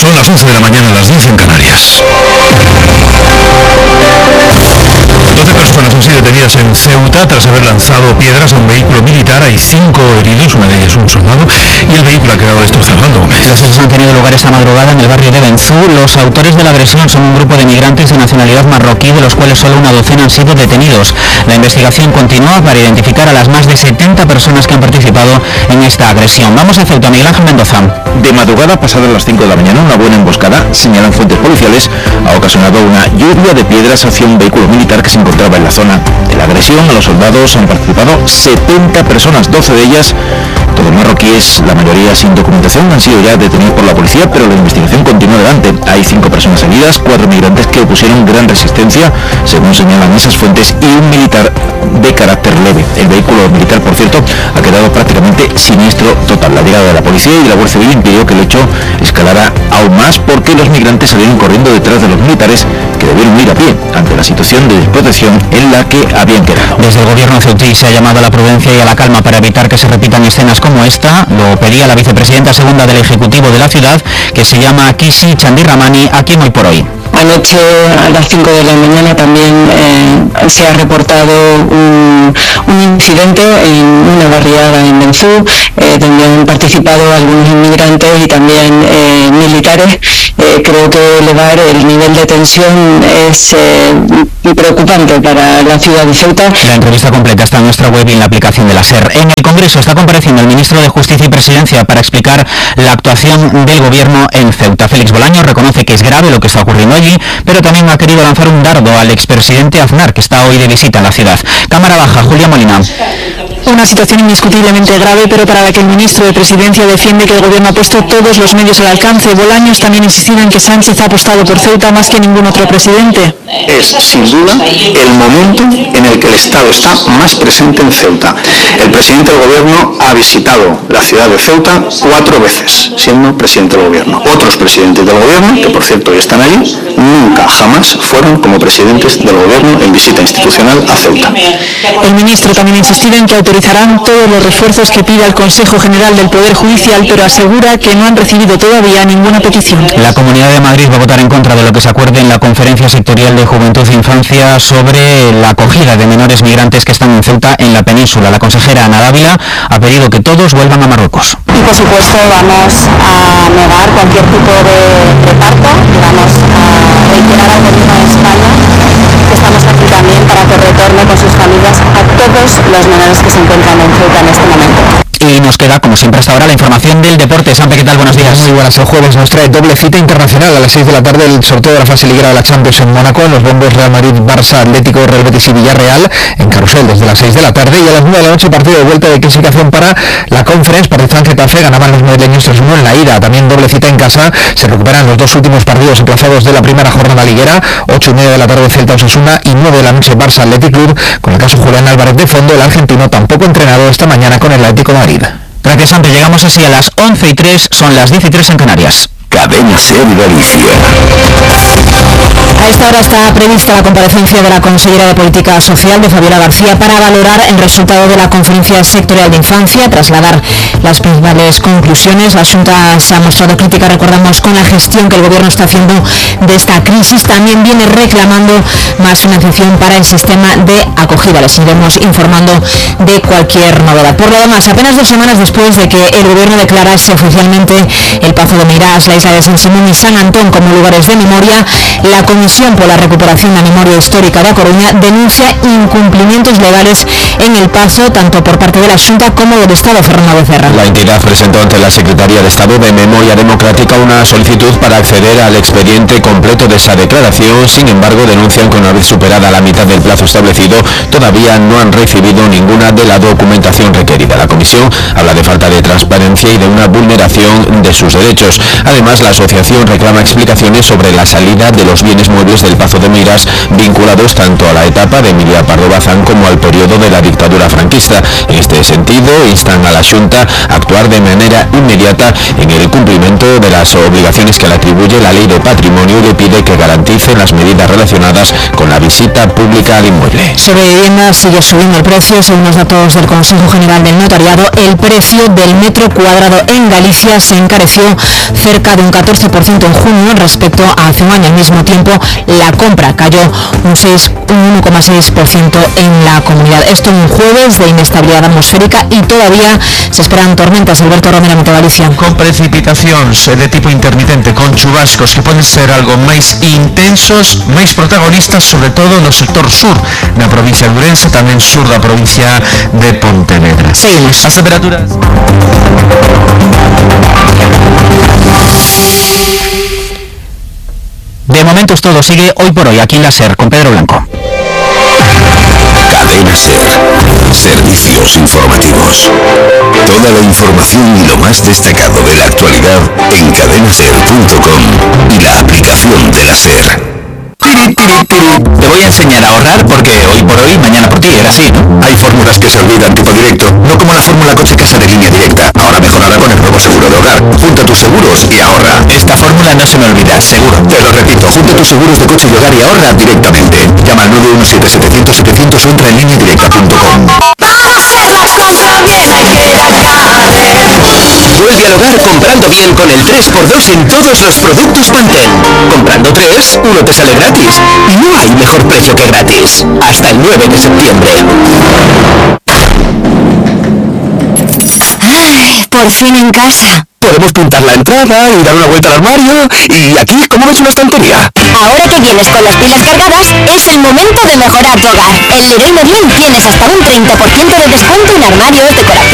Son las 11 de la mañana, las 10 en Canarias. 12 personas han sido detenidas en Ceuta tras haber lanzado piedras a un vehículo militar. Hay 5 heridos, una de ellas un soldado, y el vehículo ha quedado destrozado. Los hechos han tenido lugar esta madrugada en el barrio de Benzú. Los autores de la agresión son un grupo de migrantes de nacionalidad marroquí, de los cuales solo una docena han sido detenidos. La investigación continúa para identificar a las más de 70 personas que han participado en esta agresión. Vamos a Ceuta, Miguel Ángel Mendoza. De madrugada, pasadas las 5 de la mañana, una buena emboscada, señalan fuentes policiales, ha ocasionado una lluvia de piedras hacia un vehículo militar que se encontraba en la zona. De la agresión a los soldados han participado 70 personas, 12 de ellas, todos marroquíes, la mayoría sin documentación, han sido ya detenidos por la policía, pero la investigación continúa adelante. Hay 5 personas heridas, 4 migrantes que opusieron gran resistencia, según señalan esas fuentes, y un militar de carácter leve. El vehículo militar, por cierto, ha quedado prácticamente siniestro total. La llegada de la policía y la Guardia Civil impidió que el hecho escalara aún más, porque los migrantes salieron corriendo detrás de los militares, que debieron ir a pie ante la situación de desprotección en la que habían quedado. Desde el gobierno ceutí se ha llamado a la prudencia y a la calma para evitar que se repitan escenas como esta. Lo pedía la vicepresidenta segunda del Ejecutivo de la ciudad, que se llama Kisi Chandirramani, aquí en Hoy por Hoy. Anoche a las 5 de la mañana también se ha reportado un incidente en una barriada en Benzú, donde han participado algunos inmigrantes y también militares. Creo que elevar el nivel de tensión es preocupante para la ciudad de Ceuta. La entrevista completa está en nuestra web y en la aplicación de la SER. En el Congreso está compareciendo el ministro de Justicia y Presidencia para explicar la actuación del gobierno en Ceuta. Félix Bolaños reconoce que es grave lo que está ocurriendo allí, pero también ha querido lanzar un dardo al expresidente Aznar, que está hoy de visita en la ciudad. Cámara Baja, Julia Molina. Una situación indiscutiblemente grave, pero para la que el ministro de Presidencia defiende que el gobierno ha puesto todos los medios al alcance. Bolaños también insistirá en que Sánchez ha apostado por Ceuta más que ningún otro presidente. Es, sin duda, el momento en el que el Estado está más presente en Ceuta. El presidente del gobierno ha visitado la ciudad de Ceuta 4 veces, siendo presidente del gobierno. Otros presidentes del gobierno, que por cierto hoy están allí, nunca, jamás fueron como presidentes del gobierno en visita institucional a Ceuta. El ministro también ha insistido en que autorizarán todos los refuerzos que pida el Consejo General del Poder Judicial, pero asegura que no han recibido todavía ninguna petición. La Comunidad de Madrid va a votar en contra de lo que se acuerde en la Conferencia Sectorial de Juventud e Infancia sobre la acogida de menores migrantes que están en Ceuta, en la península. La consejera Ana Dávila ha pedido que todos vuelvan a Marruecos. Y por supuesto vamos a negar cualquier tipo de reparto y vamos a reiterar al gobierno de España que estamos aquí también para que retorne con sus familias a todos los menores que se encuentran en Ceuta en este momento. Y nos queda, como siempre hasta ahora, la información del deporte. Sampe, ¿qué tal? Buenos días. Muy buenas. El jueves nos trae doble cita internacional a las 6 de la tarde, el sorteo de la fase liguera de la Champions en Mónaco, en los bombos Real Madrid, Barça, Atlético, Real Betis y Villarreal, en Carrusel desde las 6 de la tarde, y a las 9 de la noche partido de vuelta de clasificación para la Conference. Partizan Getafe, ganaban los madrileños 3-1 en la ida. También doble cita en casa, se recuperan los 2 últimos partidos aplazados de la primera jornada liguera, 8:30 de la tarde Celta Osasuna y 9 de la noche Barça Athletic Club, con el caso Julián Álvarez de fondo, el argentino tampoco entrenado esta mañana con el Atlético de Madrid. Gracias, Sampe. Llegamos así a las 11:03, son las 10:03 en Canarias. Cadena SER Galicia. A esta hora está prevista la comparecencia de la consellera de Política Social, de Fabiola García, para valorar el resultado de la Conferencia Sectorial de Infancia, trasladar las principales conclusiones. La Junta se ha mostrado crítica, recordamos, con la gestión que el Gobierno está haciendo de esta crisis. También viene reclamando más financiación para el sistema de acogida. Les iremos informando de cualquier novedad. Por lo demás, apenas 2 semanas después de que el Gobierno declarase oficialmente el Pazo de Meirás, la isla de San Simón y San Antón como lugares de memoria, la Comisión por la Recuperación de la Memoria Histórica de A Coruña denuncia incumplimientos legales en el Pazo, tanto por parte de la Junta como del Estado. Fernando Becerra. La entidad presentó ante la Secretaría de Estado de Memoria Democrática una solicitud para acceder al expediente completo de esa declaración. Sin embargo, denuncian que una vez superada la mitad del plazo establecido, todavía no han recibido ninguna de la documentación requerida. La Comisión habla de falta de transparencia y de una vulneración de sus derechos. Además, la asociación reclama explicaciones sobre la salida de de los bienes muebles del Pazo de Meirás, vinculados tanto a la etapa de Emilia Pardo Bazán como al periodo de la dictadura franquista. En este sentido, instan a la Xunta a actuar de manera inmediata en el cumplimiento de las obligaciones que le atribuye la Ley de Patrimonio y le pide que garantice las medidas relacionadas con la visita pública al inmueble. Sobre vivienda sigue subiendo el precio. Según los datos del Consejo General del Notariado, el precio del metro cuadrado en Galicia se encareció cerca de un 14% en junio respecto a hace un año. Al mismo tiempo, la compra cayó un 1,6% en la comunidad. Esto en un jueves de inestabilidad atmosférica y todavía se esperan tormentas. Alberto Romero, Meteo Galicia. Con precipitacións de tipo intermitente, con chubascos que poden ser algo máis intensos, máis protagonistas, sobre todo no sector sur, na provincia de Ourense, tamén sur da provincia de Pontevedra. Seguimos. As temperaturas. De momento es todo. Sigue Hoy por Hoy aquí en la SER con Pedro Blanco. Cadena SER. Servicios informativos. Toda la información y lo más destacado de la actualidad en cadenaser.com y la aplicación de la SER. Te voy a enseñar a ahorrar porque hoy por hoy, mañana por ti, era así, ¿no? Hay fórmulas que se olvidan tipo directo, no como la fórmula coche casa de Línea Directa. Ahora mejorará con el nuevo seguro de hogar. Junta tus seguros y ahorra. Esta fórmula no se me olvida, seguro. Te lo repito, junta tus seguros de coche y hogar y ahorra directamente. Llama al 917-700-700 o entra en lineadirecta.com. Vuelve al hogar comprando bien con el 3x2 en todos los productos Pantene. Comprando 3, uno te sale gratis. Y no hay mejor precio que gratis. Hasta el 9 de septiembre. ¡Ay, por fin en casa! Podemos pintar la entrada y dar una vuelta al armario. Y aquí, ¿cómo ves una estantería? Ahora que vienes con las pilas cargadas, es el momento de mejorar tu hogar. En Leroy Merlin tienes hasta un 30% de descuento en armarios, decoración